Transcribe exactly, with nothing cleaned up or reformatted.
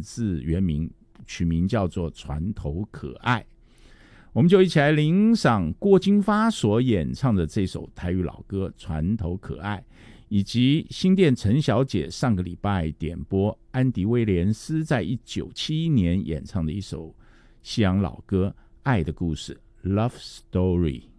字原名，取名叫做船头可爱。我们就一起来欣赏郭金发所演唱的这首台语老歌《船头可爱》，以及新店陈小姐上个礼拜点播安迪威廉斯在一九七一年演唱的一首西洋老歌《爱的故事》 Love Story。